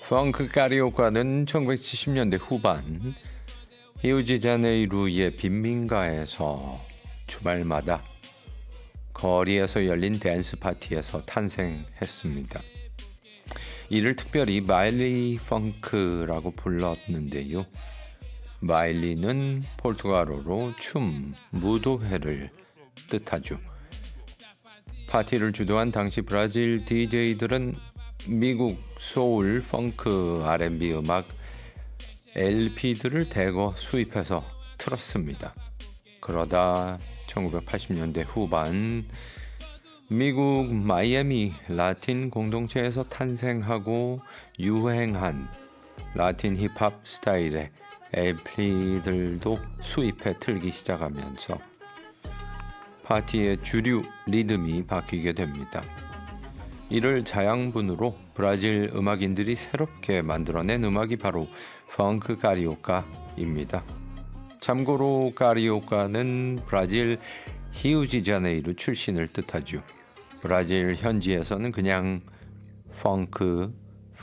펑크 카리오카는 1970년대 후반 히우지자네이루의 빈민가에서 주말마다 거리에서 열린 댄스 파티에서 탄생했습니다. 이를 특별히 마일리 펑크라고 불렀는데요. 마일리는 포르투갈어로 춤, 무도회를 뜻하죠. 파티를 주도한 당시 브라질 DJ들은 미국 소울, 펑크, R&B 음악 LP들을 대거 수입해서 틀었습니다. 그러다 1980년대 후반 미국 마이애미 라틴 공동체에서 탄생하고 유행한 라틴 힙합 스타일의 LP들도 수입해 틀기 시작하면서 파티의 주류 리듬이 바뀌게 됩니다. 이를 자양분으로 브라질 음악인들이 새롭게 만들어낸 음악이 바로 펑크 카리오카입니다. 참고로 카리오카는 브라질 히우지자네이루 출신을 뜻하죠. 브라질 현지에서는 그냥 펑크,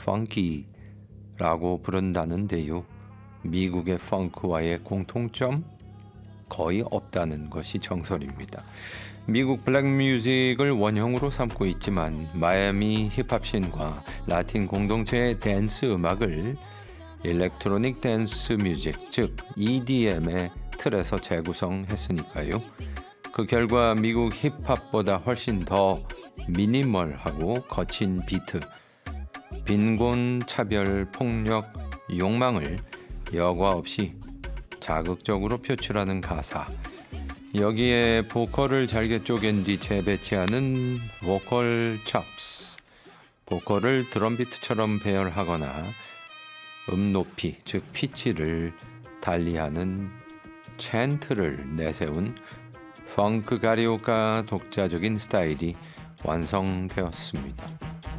펑키라고 부른다는데요. 미국의 펑크와의 공통점 거의 없다는 것이 정설입니다. 미국 블랙뮤직을 원형으로 삼고 있지만 마이애미 힙합씬과 라틴 공동체의 댄스 음악을 일렉트로닉 댄스 뮤직, 즉 EDM의 틀에서 재구성했으니까요. 그 결과 미국 힙합보다 훨씬 더 미니멀하고 거친 비트, 빈곤, 차별, 폭력, 욕망을 여과 없이 자극적으로 표출하는 가사, 여기에 보컬을 잘게 쪼갠 뒤 재배치하는 보컬 첩스, 보컬을 드럼 비트처럼 배열하거나 높이, 즉 피치를 달리하는 챈트를 내세운 펑크 카리오카 독자적인 스타일이 완성되었습니다.